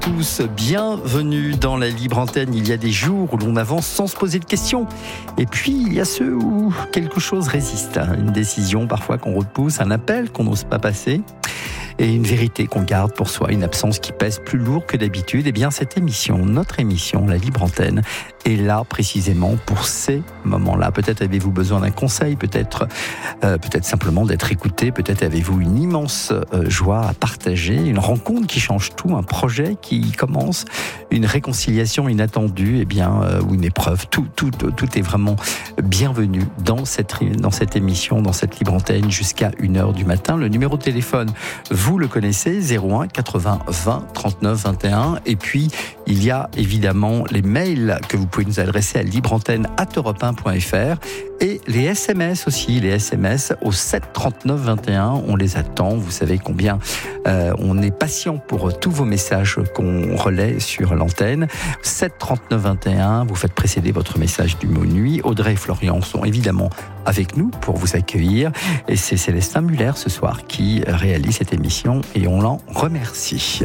tous, bienvenue dans la libre antenne. Il y a des jours où l'on avance sans se poser de questions. Et puis, il y a ceux où quelque chose résiste. Une décision parfois qu'on repousse, un appel qu'on n'ose pas passer. Et une vérité qu'on garde pour soi, une absence qui pèse plus lourd que d'habitude. Eh bien, cette émission, notre émission, la libre antenne, est là précisément pour ces moments-là. Peut-être avez-vous besoin d'un conseil, peut-être simplement d'être écouté, peut-être avez-vous une immense joie à partager, une rencontre qui change tout, un projet qui commence, une réconciliation inattendue, eh bien, ou une épreuve. Tout est vraiment bienvenu dans cette émission, dans cette libre antenne jusqu'à 1h du matin. Le numéro de téléphone, vous le connaissez, 01 80 20 39 21. Et puis, il y a évidemment les mails que vous pouvez nous adresser à libreantenne@europe1.fr et les SMS aussi, les SMS au 7 39 21. On les attend. Vous savez combien on est patient pour tous vos messages qu'on relaie sur l'antenne. 7 39 21. Vous faites précéder votre message du mot nuit. Audrey et Florian sont évidemment avec nous pour vous accueillir. Et c'est Célestin Muller ce soir qui réalise cette émission et on l'en remercie.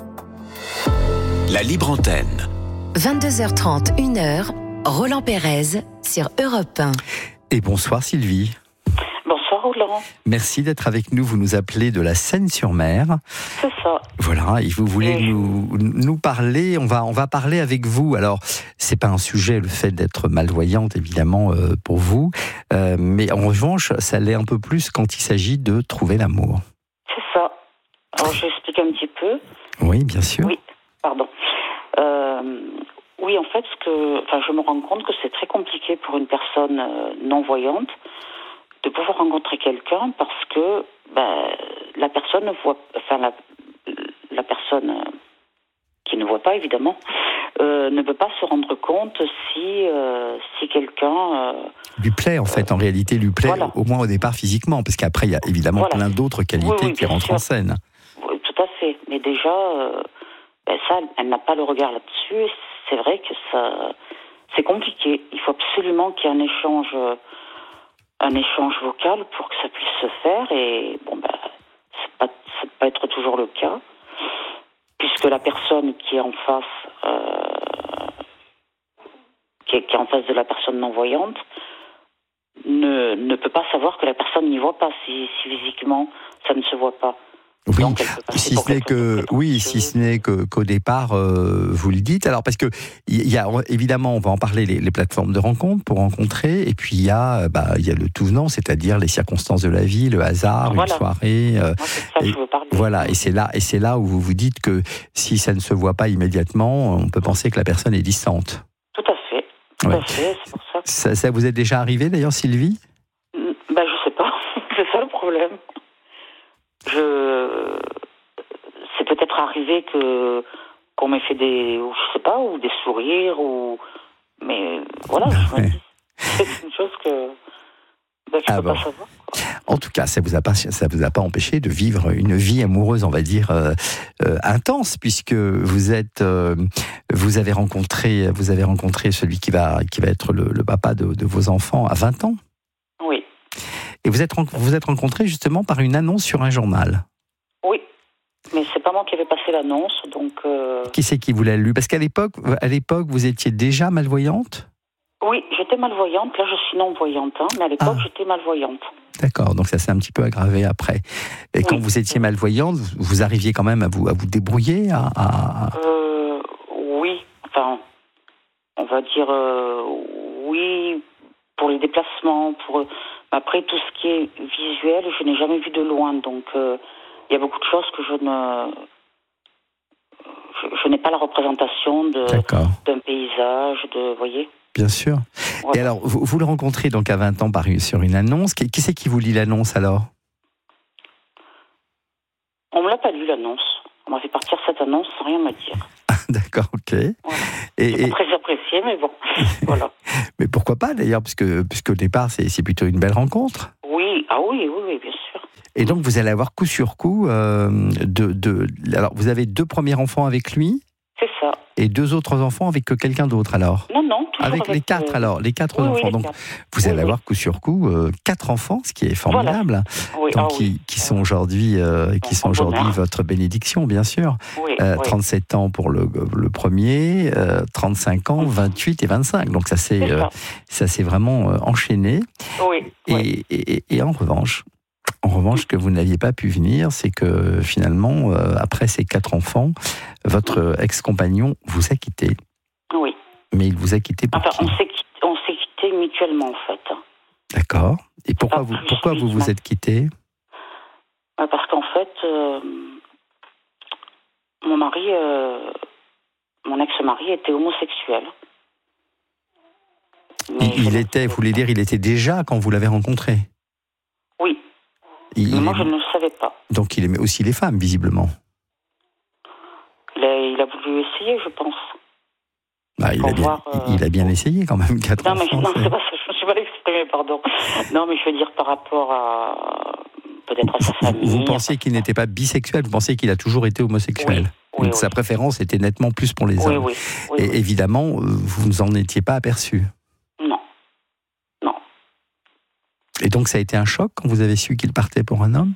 La libre antenne. 22h30, 1h, Roland Pérez sur Europe 1. Et bonsoir Sylvie. Bonsoir Roland. Merci d'être avec nous. Vous nous appelez de la Seine-sur-Mer. C'est ça. Voilà, et vous voulez nous parler. On va parler avec vous. Alors, c'est pas un sujet, le fait d'être malvoyante, évidemment, pour vous. Mais en revanche, ça l'est un peu plus quand il s'agit de trouver l'amour. C'est ça. Alors, je explique un petit peu. Oui, bien sûr. Oui, pardon. Oui, en fait, je me rends compte que c'est très compliqué pour une personne non-voyante de pouvoir rencontrer quelqu'un parce que la personne la personne qui ne voit pas, évidemment, ne peut pas se rendre compte si quelqu'un... lui plaît, en fait, en réalité, lui plaît, voilà. Au moins au départ physiquement, parce qu'après, il y a évidemment plein d'autres qualités qui rentrent en scène. Oui, tout à fait. Mais déjà, ça, elle n'a pas le regard là-dessus. C'est vrai que c'est compliqué. Il faut absolument qu'il y ait un échange vocal pour que ça puisse se faire. Et ça peut pas être toujours le cas, puisque la personne qui est en face, qui est en face de la personne non-voyante, ne peut pas savoir que la personne n'y voit pas si physiquement ça ne se voit pas. Oui, donc, si ce n'est qu'au départ, vous le dites. Alors, parce que il y a évidemment, on va en parler, les plateformes de rencontre pour rencontrer, et puis il y a le tout venant, c'est-à-dire les circonstances de la vie, le hasard, voilà. Une soirée. Moi, c'est ça que je veux parler. Voilà, et c'est là où vous vous dites que si ça ne se voit pas immédiatement, on peut penser que la personne est distante. Tout à fait. Tout à fait. C'est pour ça. Ça vous est déjà arrivé d'ailleurs, Sylvie ? Je sais pas. C'est ça le problème. C'est peut-être arrivé qu'on m'ait fait des sourires mais voilà, c'est une chose que je peux pas savoir. En tout cas, ça vous a pas empêché de vivre une vie amoureuse, on va dire intense, puisque vous avez rencontré celui qui va être le papa de vos enfants à 20 ans. Oui. Et vous êtes rencontrés justement par une annonce sur un journal. Oui, mais c'est pas moi qui avais passé l'annonce, donc... Qui c'est qui vous l'a lu ? Parce qu'à l'époque, vous étiez déjà malvoyante ? Oui, j'étais malvoyante. Là, je suis non-voyante, mais à l'époque, j'étais malvoyante. D'accord, donc ça s'est un petit peu aggravé après. Et quand vous étiez malvoyante, vous arriviez quand même à vous débrouiller Oui, enfin, on va dire oui, pour les déplacements, après, tout ce qui est visuel, je n'ai jamais vu de loin. Donc, il y a beaucoup de choses que je n'ai pas la représentation d'un paysage, vous voyez. Bien sûr. Voilà. Et alors, vous le rencontrez donc à 20 ans sur une annonce. Qui c'est qui vous lit l'annonce alors ? On ne me l'a pas lu, l'annonce. On m'a fait partir cette annonce sans rien me dire. D'accord, ok. Voilà. J'ai pas très apprécié, mais bon, voilà. Mais pourquoi pas d'ailleurs, puisque au départ, c'est plutôt une belle rencontre. Oui, oui, bien sûr. Et donc, vous allez avoir coup sur coup alors, vous avez 2 premiers enfants avec lui ? C'est ça. Et 2 autres enfants avec quelqu'un d'autre alors ? Non, toujours Avec les 4 alors, les 4 Oui, enfants. les Donc 4. vous allez Oui, avoir coup sur coup 4 enfants, ce qui est formidable. Oui, Donc qui sont aujourd'hui bonheur. votre bénédiction, bien sûr. Oui, 37 ans pour le premier, 35 ans, 28 et 25. Donc ça s'est vraiment enchaîné. Oui, oui. Et en revanche, ce que vous n'aviez pas pu venir, c'est que finalement, après ces 4 enfants, votre ex-compagnon vous a quitté. Oui. Mais il vous a quitté pour qui ? On s'est quittés mutuellement, en fait. D'accord. Et pourquoi vous vous êtes quittés ? Parce qu'en fait, mon ex-mari était homosexuel. Il était déjà quand vous l'avez rencontré ? Oui. Mais moi, je ne le savais pas. Donc il aimait aussi les femmes, visiblement. Il a voulu essayer, je pense. Il a bien essayé quand même, 4 enfants. Non, c'est pas ça, je ne me suis mal exprimée, pardon. Non, mais je veux dire par rapport à... peut-être à sa famille. Vous pensiez qu'il n'était pas bisexuel, vous pensiez qu'il a toujours été homosexuel. Oui, donc sa préférence était nettement plus pour les hommes. Oui, et évidemment, vous ne en étiez pas aperçu. Non. Et donc ça a été un choc quand vous avez su qu'il partait pour un homme ?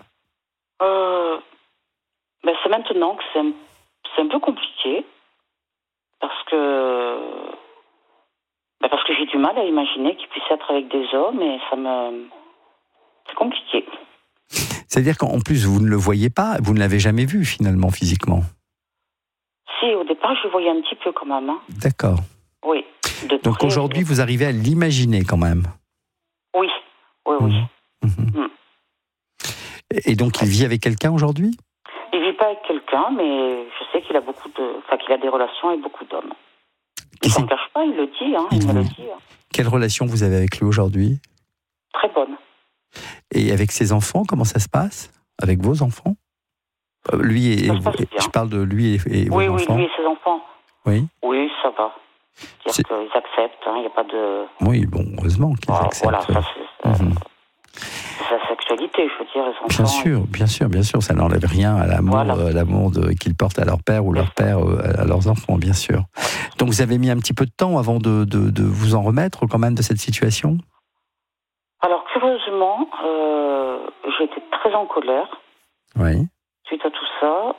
C'est maintenant que c'est un peu compliqué. Parce que j'ai du mal à imaginer qu'il puisse être avec des hommes et c'est compliqué. C'est-à-dire qu'en plus, vous ne le voyez pas, vous ne l'avez jamais vu finalement, physiquement ? Si, au départ, je le voyais un petit peu quand même. Hein. D'accord. Oui. Donc aujourd'hui, vous arrivez à l'imaginer quand même ? Oui. Et donc, il vit avec quelqu'un aujourd'hui ? Il vit pas avec quelqu'un, mais je sais qu'il a qu'il a des relations avec beaucoup d'hommes. Il s'en cache pas, il le dit, il me le dit. Quelle relation vous avez avec lui aujourd'hui ? Très bonne. Et avec ses enfants, comment ça se passe ? Avec vos enfants ? Je parle de lui et vos enfants. Oui, lui et ses enfants. Oui. Oui, ça va. C'est-à-dire qu'ils acceptent, il n'y a pas de... Oui, bon, heureusement qu'ils acceptent. Voilà, ça c'est sa sexualité, je veux dire, les enfants. Bien sûr, ça n'enlève rien à l'amour qu'ils portent à leur père ou leur père à leurs enfants, bien sûr. Donc vous avez mis un petit peu de temps avant de vous en remettre quand même de cette situation ? Alors curieusement, j'ai été très en colère. Oui. Suite à tout ça.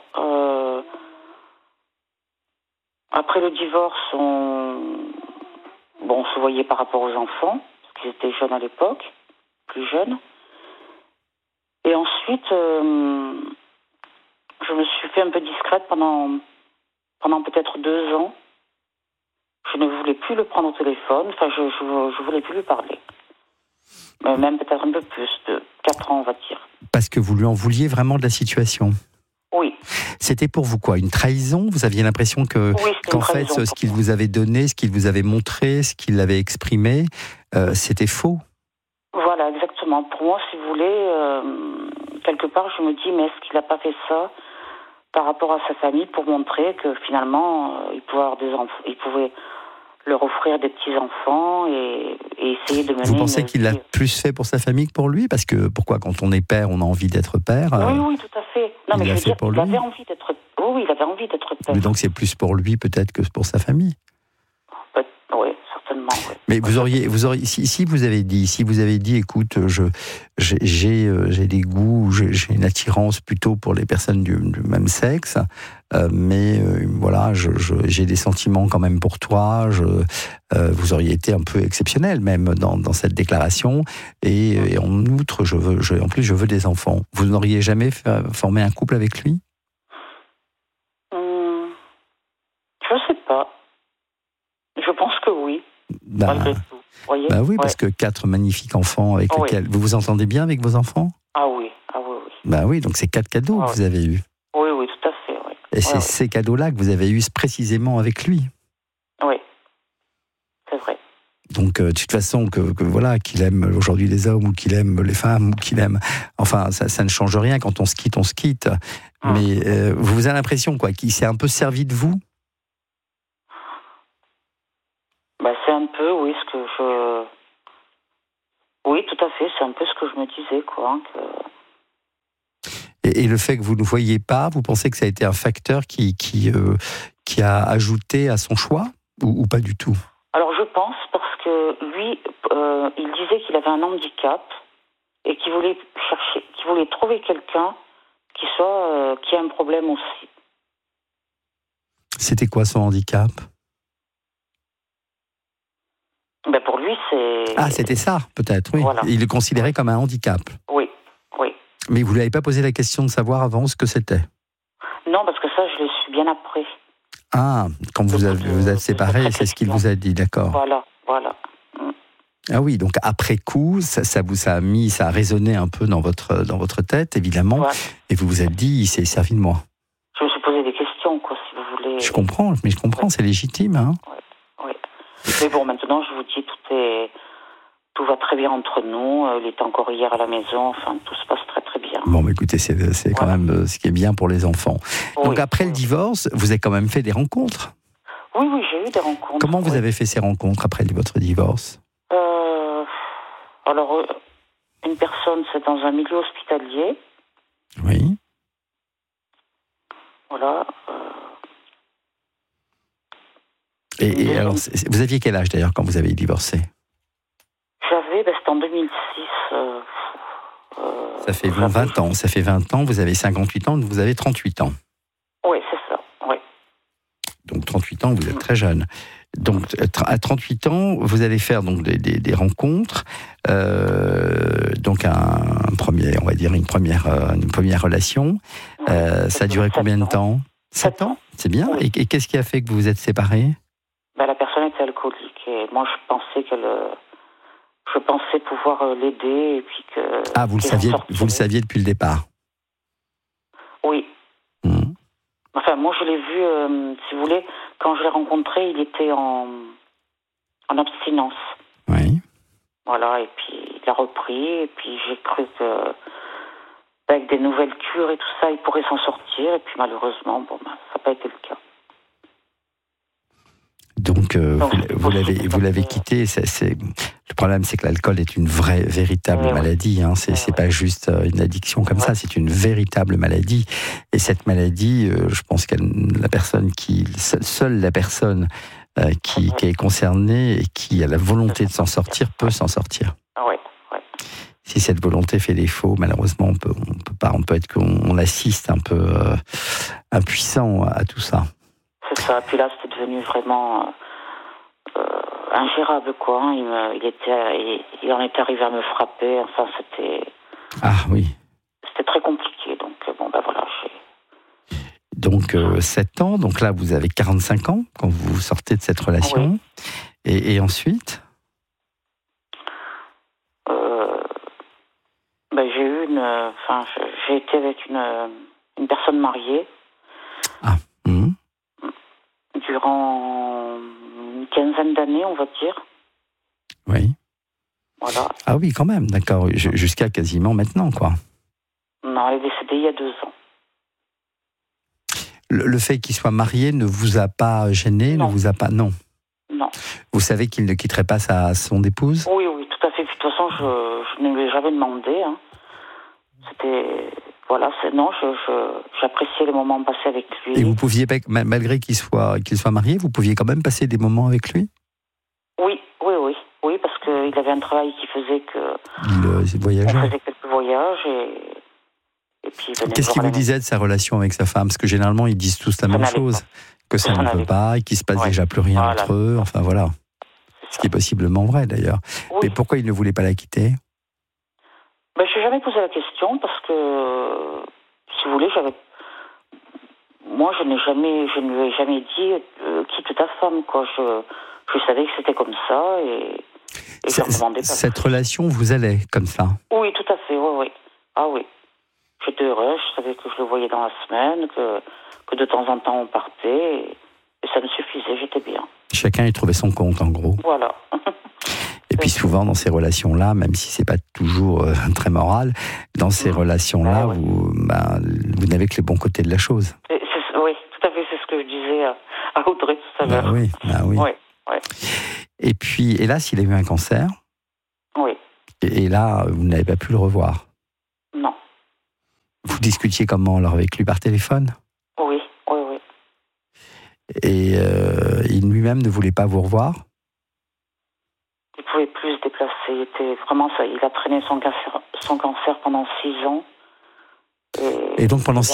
Après le divorce, on se voyait par rapport aux enfants, parce qu'ils étaient jeunes à l'époque, plus jeunes. Et ensuite, je me suis fait un peu discrète pendant peut-être 2 ans. Je ne voulais plus le prendre au téléphone, je voulais plus lui parler. Même peut-être un peu plus, de 4 ans, on va dire. Parce que vous lui en vouliez vraiment de la situation ? Oui. C'était pour vous quoi ? Une trahison ? Vous aviez l'impression qu'en fait, ce qu'il vous avait donné, ce qu'il vous avait montré, ce qu'il avait exprimé, c'était faux ? Voilà, exactement. Pour moi, si vous voulez, quelque part, je me dis, mais est-ce qu'il n'a pas fait ça par rapport à sa famille pour montrer que finalement, il pouvait avoir des enfants, il pouvait leur offrir des petits-enfants et essayer de mener... Vous pensez qu'il l'a plus fait pour sa famille que pour lui ? Parce que pourquoi, quand on est père, on a envie d'être père ? Oui, tout à fait. Non, mais je veux dire, il avait envie d'être... Oui, il avait envie d'être père. Mais donc c'est plus pour lui peut-être que pour sa famille ? Oui, certainement. Oui. Mais vous auriez, si vous avez dit, écoute, j'ai des goûts, j'ai une attirance plutôt pour les personnes du même sexe, mais voilà, j'ai des sentiments quand même pour toi. Vous auriez été un peu exceptionnel même dans cette déclaration. Et en outre, je veux des enfants. Vous n'auriez jamais formé un couple avec lui ? Je sais pas. Je pense que oui. Malgré tout. Voyez oui, parce que 4 magnifiques enfants avec lesquels... Vous vous entendez bien avec vos enfants ? Ah oui. Oui, donc c'est 4 cadeaux que vous avez eus. Oui, tout à fait. Oui. Et c'est ces cadeaux-là que vous avez eus précisément avec lui. Oui, c'est vrai. Donc, de toute façon, qu'il aime aujourd'hui les hommes ou qu'il aime les femmes ou qu'il aime... Enfin, ça ne change rien. Quand on se quitte, on se quitte. Mais vous avez l'impression qu'il s'est un peu servi de vous ? C'est un peu, oui, ce que je... Oui, tout à fait, c'est un peu ce que je me disais, quoi. Et le fait que vous ne voyiez pas, vous pensez que ça a été un facteur qui a ajouté à son choix ou pas du tout ? Alors je pense parce que lui, il disait qu'il avait un handicap et qu'il voulait trouver quelqu'un qui a un problème aussi. C'était quoi son handicap ? Ben pour lui, c'est... Ah, c'était ça, peut-être, oui. Voilà. Il le considérait comme un handicap. Oui. Mais vous ne lui avez pas posé la question de savoir avant ce que c'était ? Non, parce que ça, je l'ai su bien après. Ah, quand vous êtes séparés, c'est ce qu'il vous a dit, d'accord. Voilà. Ah oui, donc après coup, ça a résonné un peu dans votre tête, évidemment, Ouais. et vous vous êtes dit, il s'est servi de moi. Je me suis posé des questions, quoi, si vous voulez. Je comprends, c'est légitime, hein. Oui. Mais bon, maintenant, je vous dis, tout va très bien entre nous. Il était encore hier à la maison. Enfin, tout se passe très, très bien. Bon, mais écoutez, c'est quand même ce qui est bien pour les enfants. Donc Oui, après le divorce, vous avez quand même fait des rencontres. Oui, j'ai eu des rencontres. Comment vous avez fait ces rencontres après votre divorce ? Alors, une personne, c'est dans un milieu hospitalier. Oui. Voilà. Et alors, vous aviez quel âge d'ailleurs quand vous avez divorcé ? C'était en 2006. Ça fait 20 ans. Ça fait 20 ans, vous avez 58 ans, vous avez 38 ans. Oui, c'est ça. Oui. Donc 38 ans, vous êtes très jeune. Donc à 38 ans, vous allez faire donc des rencontres, donc une première relation. Ça a duré combien de temps ? 7 ans, c'est bien. Oui. Et qu'est-ce qui a fait que vous vous êtes séparés ? La personne était alcoolique et moi je pensais pouvoir l'aider et puis que. Ah, vous le saviez depuis le départ. Oui. Enfin, moi je l'ai vu, si vous voulez, quand je l'ai rencontré, il était en abstinence. Oui. Voilà, et puis il a repris, et puis j'ai cru que avec des nouvelles cures et tout ça, il pourrait s'en sortir, et puis malheureusement, ça n'a pas été le cas. Donc vous l'avez quitté. Le problème, c'est que l'alcool est une véritable maladie. Hein. C'est pas juste une addiction comme ça. C'est une véritable maladie. Et cette maladie, je pense que seule la personne qui est concernée et qui a la volonté de s'en sortir peut s'en sortir. Ouais. Si cette volonté fait défaut, malheureusement, on peut être qu'on assiste un peu impuissant à tout ça. C'est ça. Puis là, c'était devenu vraiment ingérable, quoi. Il en était arrivé à me frapper. Enfin, c'était. Ah oui. C'était très compliqué. Donc voilà. Donc 7 ans. Donc là, vous avez 45 ans quand vous sortez de cette relation. Oui. Et ensuite. J'ai été avec une personne mariée. Ah. Durant une quinzaine d'années, on va dire. Oui. Voilà. Ah oui, quand même, d'accord. Jusqu'à quasiment maintenant, quoi. Non, elle est décédée il y a 2 ans. Le fait qu'il soit marié ne vous a pas gêné, non. Ne vous a pas... Non. Non. Vous savez qu'il ne quitterait pas son épouse ? Oui, tout à fait. De toute façon, je ne lui ai jamais demandé. Hein. C'était... Voilà, j'appréciais les moments passés avec lui. Et vous pouviez, malgré qu'il soit marié, vous pouviez quand même passer des moments avec lui ? Oui, parce qu'il avait un travail qui faisait que... Il voyageait. On faisait quelques voyages et puis... Qu'est-ce qu'il vous disait de sa relation avec sa femme ? Parce que généralement, ils disent tous la même chose. Que ça ne peut pas, et qu'il ne se passe déjà plus rien entre eux. Enfin, voilà. Ce qui est possiblement vrai, d'ailleurs. Oui. Mais pourquoi il ne voulait pas la quitter ? Je n'ai jamais posé la question parce que, si vous voulez, moi, je ne lui ai jamais dit quitte ta femme, quoi. Je savais que c'était comme ça et je ne demandais pas. Cette relation vous allait comme ça ? Oui, tout à fait, oui. Ah oui. J'étais heureuse, je savais que je le voyais dans la semaine, que de temps en temps on partait et ça me suffisait, j'étais bien. Chacun y trouvait son compte, en gros. Voilà. Et puis souvent dans ces relations-là, même si c'est pas toujours très moral, dans ces relations-là, vous n'avez que les bons côtés de la chose. Oui, tout à fait, c'est ce que je disais à Audrey tout à l'heure. Oui. Oui. Et puis, hélas, il a eu un cancer. Oui. Et là, vous n'avez pas pu le revoir. Non. Vous discutiez comment alors avec lui par téléphone ? Oui. Et il lui-même ne voulait pas vous revoir ? pouvait plus se déplacer. Il a traîné son cancer pendant 6 ans. Et donc pendant